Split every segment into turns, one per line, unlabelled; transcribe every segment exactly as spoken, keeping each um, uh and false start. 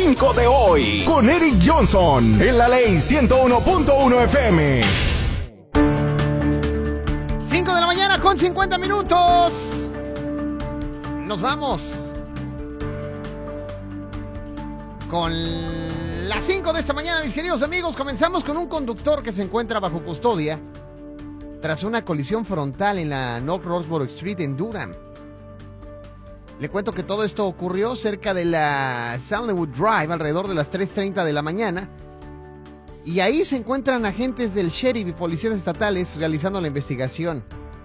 cinco de hoy, con Eric Johnson, en la Ley ciento uno punto uno F M.
cinco de la mañana con cincuenta minutos. Nos vamos con las cinco de esta mañana, mis queridos amigos. Comenzamos con un conductor que se encuentra bajo custodia tras una colisión frontal en la North Roxborough Street en Durham. Le cuento que todo esto ocurrió cerca de la Sandalwood Drive alrededor de las tres treinta de la mañana. Y ahí se encuentran agentes del sheriff y policías estatales realizando la investigación.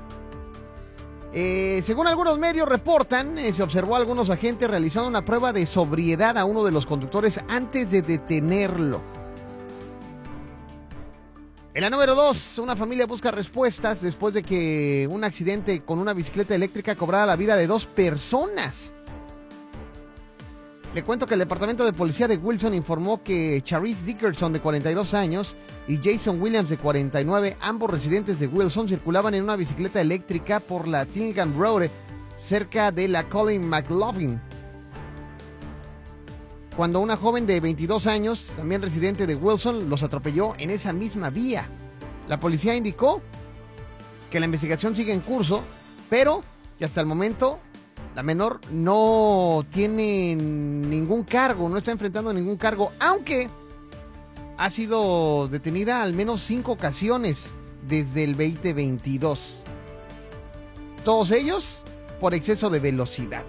Eh, según algunos medios reportan, eh, se observó a algunos agentes realizando una prueba de sobriedad a uno de los conductores antes de detenerlo. En la número dos, una familia busca respuestas después de que un accidente con una bicicleta eléctrica cobrara la vida de dos personas. Le cuento que el departamento de policía de Wilson informó que Charisse Dickerson, de cuarenta y dos años, y Jason Williams, de cuarenta y nueve, ambos residentes de Wilson, circulaban en una bicicleta eléctrica por la Tilgham Road, cerca de la Colin McLaughlin, cuando una joven de veintidós años, también residente de Wilson, los atropelló en esa misma vía. La policía indicó que la investigación sigue en curso, pero que hasta el momento la menor no tiene ningún cargo, no está enfrentando ningún cargo, aunque ha sido detenida al menos cinco ocasiones desde el veinte veintidós. Todos ellos por exceso de velocidad.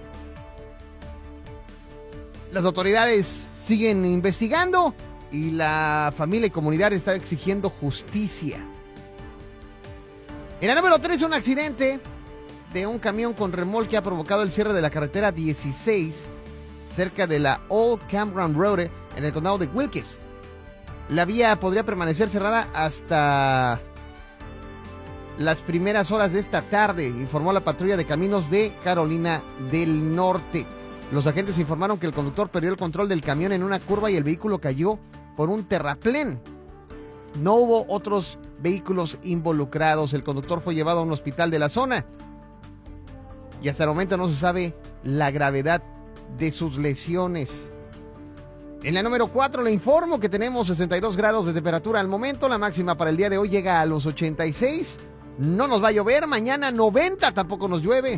Las autoridades siguen investigando y la familia y comunidad está exigiendo justicia. En la número tres, un accidente de un camión con remolque ha provocado el cierre de la carretera dieciséis cerca de la Old Campground Road en el condado de Wilkes. La vía podría permanecer cerrada hasta las primeras horas de esta tarde, informó la patrulla de caminos de Carolina del Norte. Los agentes informaron que el conductor perdió el control del camión en una curva y el vehículo cayó por un terraplén. No hubo otros vehículos involucrados. El conductor fue llevado a un hospital de la zona y hasta el momento no se sabe la gravedad de sus lesiones. En la número cuatro le informo que tenemos sesenta y dos grados de temperatura al momento. La máxima para el día de hoy llega a los ochenta y seis. No nos va a llover. Mañana noventa, tampoco nos llueve.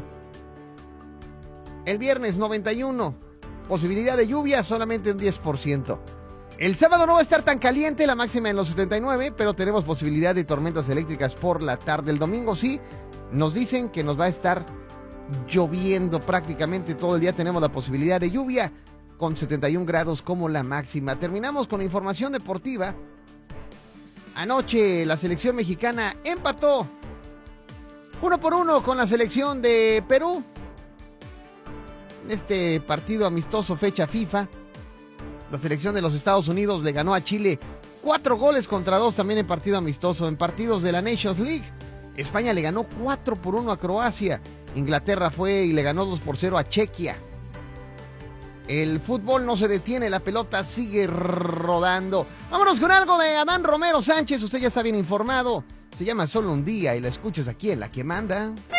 El viernes noventa y uno. Posibilidad de lluvia solamente un diez por ciento. El sábado no va a estar tan caliente, la máxima en los setenta y nueve, pero tenemos posibilidad de tormentas eléctricas por la tarde. El domingo sí, nos dicen que nos va a estar lloviendo prácticamente todo el día. Tenemos la posibilidad de lluvia con setenta y un grados como la máxima. Terminamos con la información deportiva. Anoche la selección mexicana empató uno por uno con la selección de Perú. En este partido amistoso fecha FIFA, la selección de los Estados Unidos le ganó a Chile cuatro goles contra dos también en partido amistoso. En partidos de la Nations League, España le ganó cuatro por uno a Croacia. Inglaterra fue y le ganó dos por cero a Chequia. El fútbol no se detiene, la pelota sigue rodando. Vámonos con algo de Adán Romero Sánchez, usted ya está bien informado. Se llama Solo un Día y la escuchas aquí en La Que Manda.